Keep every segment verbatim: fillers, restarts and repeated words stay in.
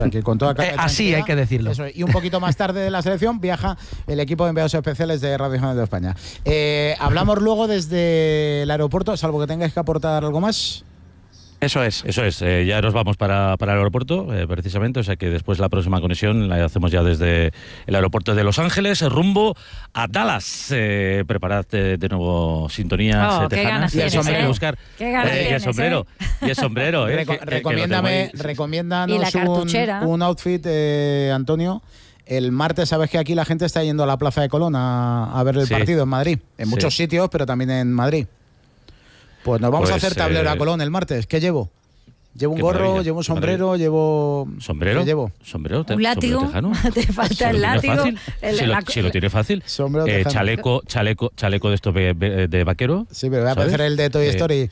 Que con toda eh, así hay que decirlo. Eso, y un poquito más tarde de la selección viaja el equipo de enviados especiales de Radio Nacional de España. Eh, hablamos luego desde el aeropuerto, salvo que tengáis que aportar algo más. Eso es, eso es. Eh, ya nos vamos para, para el aeropuerto, eh, precisamente, o sea que después la próxima conexión la hacemos ya desde el aeropuerto de Los Ángeles, rumbo a Dallas. Eh, preparad eh, de nuevo sintonías oh, eh, tejanas. Y el sombrero. Buscar. Qué ganas eh, tienes, y el sombrero. ¿eh? Y el sombrero. Eh, Reco que, recomiéndame, que lo recomiéndanos y la cartuchera. un, un outfit, eh, Antonio. El martes, sabes que aquí la gente está yendo a la Plaza de Colón a, a ver el sí. partido en Madrid. En sí. muchos sitios, pero también en Madrid. Pues nos vamos pues, a hacer tablero eh, a Colón el martes. ¿Qué llevo? Llevo un Qué gorro, maravilla, llevo un sombrero, llevo... ¿Sombrero? ¿Qué llevo? ¿Sombrero? Un látigo. Te falta si el látigo. El, si, lo, la, si lo tiene fácil. Sombrero eh, tejano. chaleco, chaleco, chaleco de estos de, de, de vaquero. Sí, pero voy a ¿sabes? aparecer el de Toy Eh, Story.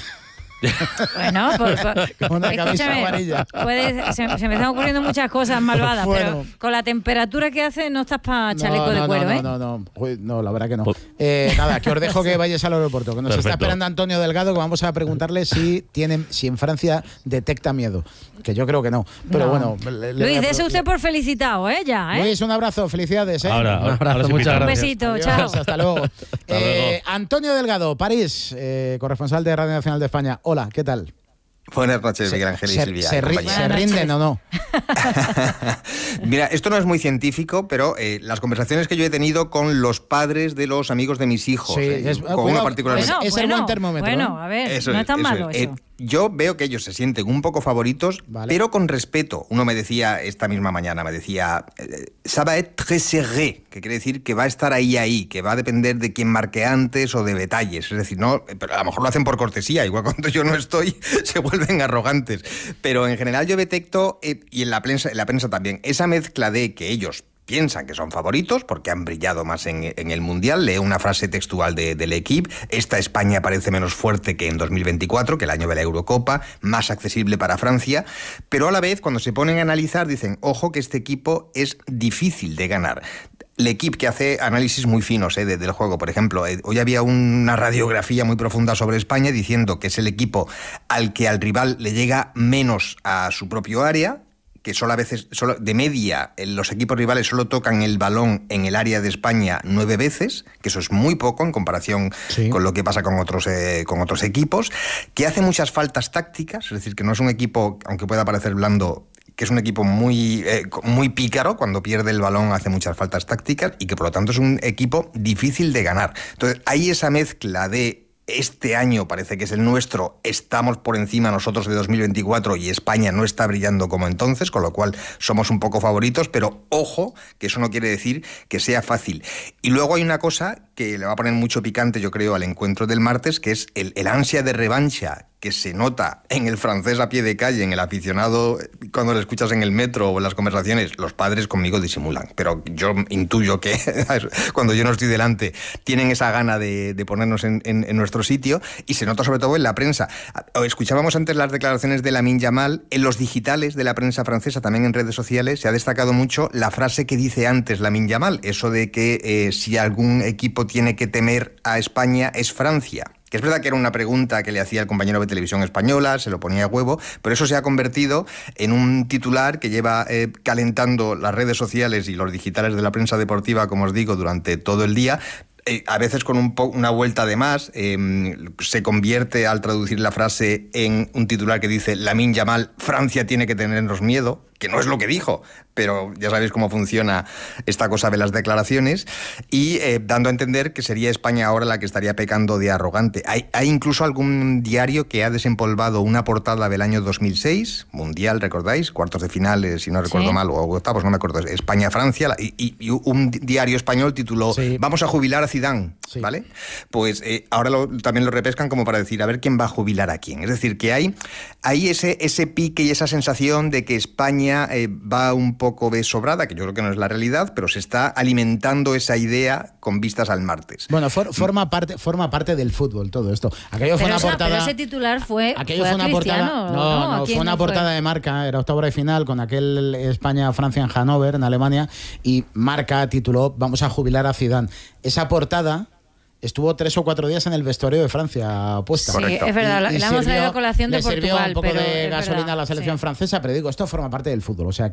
Bueno, por, por, Con una camisa escúchame, amarilla. puedes, se, se me están ocurriendo muchas cosas malvadas, Bueno. pero con la temperatura que hace no estás para chaleco no, no, de cuero, no, ¿eh? No, no, no, Uy, no, la verdad que no. Pues- Eh, nada, que os dejo que vayáis al aeropuerto, que nos Perfecto. está esperando Antonio Delgado, que vamos a preguntarle si tienen, si en Francia detecta miedo, que yo creo que no. Pero No. bueno, le- le voy Luis, a- dese usted por felicitado, ¿eh? Ya, ¿eh? Luis, un abrazo, felicidades, ¿eh? Ahora, ahora, abrazo, ahora sí, muchas Pilar. Un gracias. besito, Adiós, chao. hasta luego. Hasta Eh, luego. Antonio Delgado, París, eh, corresponsal de Radio Nacional de España. Hola, ¿qué tal? Buenas noches, Miguel Ángel y se, Silvia. se, y ri- compañía. ¿se rinden o no? Mira, esto no es muy científico, pero eh, las conversaciones que yo he tenido con los padres de los amigos de mis hijos, Sí, eh, es- con cuidado, uno particularmente. Bueno, es el bueno, buen termómetro, Bueno, ¿eh? a ver, Eso no es, es tan eso malo es. eso. Eh, yo veo que ellos se sienten un poco favoritos, Vale. pero con respeto. Uno me decía esta misma mañana, me decía, eh, ça va être très serré, que quiere decir que va a estar ahí, ahí, que va a depender de quién marque antes o de detalles. Es decir, no, pero a lo mejor lo hacen por cortesía, igual cuando yo no estoy se vuelven arrogantes. Pero en general yo detecto, eh, y en la prensa, en la prensa también, esa mezcla de que ellos piensan que son favoritos porque han brillado más en, en el Mundial. Leo una frase textual de, del equipo: esta España parece menos fuerte que en dos mil veinticuatro, que el año de la Eurocopa, más accesible para Francia, pero a la vez cuando se ponen a analizar dicen, ojo que este equipo es difícil de ganar. El equipo que hace análisis muy finos eh, de, del juego, por ejemplo, eh, hoy había una radiografía muy profunda sobre España diciendo que es el equipo al que al rival le llega menos a su propio área, que solo a veces, solo, de media, los equipos rivales solo tocan el balón en el área de España nueve veces, que eso es muy poco en comparación Sí. con lo que pasa con otros, eh, con otros equipos, que hace muchas faltas tácticas, es decir, que no es un equipo, aunque pueda parecer blando, que es un equipo muy, eh, muy pícaro, cuando pierde el balón hace muchas faltas tácticas y que por lo tanto es un equipo difícil de ganar. Entonces hay esa mezcla de este año parece que es el nuestro, estamos por encima nosotros de dos mil veinticuatro y España no está brillando como entonces, con lo cual somos un poco favoritos, pero ojo, que eso no quiere decir que sea fácil. Y luego hay una cosa que le va a poner mucho picante, yo creo, al encuentro del martes, que es el, el ansia de revancha que se nota en el francés a pie de calle, en el aficionado, cuando lo escuchas en el metro o en las conversaciones. Los padres conmigo disimulan, pero yo intuyo que cuando yo no estoy delante tienen esa gana de, de ponernos en, en, en nuestro sitio, y se nota sobre todo en la prensa. Escuchábamos antes las declaraciones de Lamine Yamal. En los digitales de la prensa francesa, también en redes sociales, se ha destacado mucho la frase que dice antes Lamine Yamal, eso de que eh, si algún equipo tiene que temer a España es Francia. Que es verdad que era una pregunta que le hacía el compañero de televisión española, se lo ponía a huevo, pero eso se ha convertido en un titular que lleva eh, calentando las redes sociales y los digitales de la prensa deportiva, como os digo, durante todo el día. Eh, a veces con un po- una vuelta de más, eh, se convierte al traducir la frase en un titular que dice Lamine Yamal, Francia tiene que tenernos miedo, que no es lo que dijo, pero ya sabéis cómo funciona esta cosa de las declaraciones, y eh, dando a entender que sería España ahora la que estaría pecando de arrogante. Hay, hay incluso algún diario que ha desempolvado una portada del año dos mil seis, Mundial, ¿recordáis? Cuartos de finales, si no recuerdo Sí. mal, o octavos, no me acuerdo, España-Francia, y, y, y un diario español tituló Sí. Vamos a jubilar a Zidane, Sí. ¿vale? Pues eh, ahora lo, también lo repescan como para decir, a ver quién va a jubilar a quién. Es decir, que hay, hay ese, ese pique y esa sensación de que España eh, va un poco de sobrada, que yo creo que no es la realidad, pero se está alimentando esa idea con vistas al martes. Bueno, for, forma, parte, forma parte del fútbol todo esto. Aquello fue Pero, una esa- portada... pero ese titular fue, Aquello fue fue a una portada, Cristiano, no, ¿A no, quién fue una fue? portada de Marca, era octava de final con aquel España-Francia en Hannover, en Alemania, y Marca tituló Vamos a jubilar a Zidane. Esa portada estuvo tres o cuatro días en el vestuario de Francia puesta. Sí, Correcto. es verdad, Y- y la hemos sirvió- traído a colación de le sirvió Portugal. un poco pero de es gasolina verdad, a la selección sí. francesa, pero digo, esto forma parte del fútbol, o sea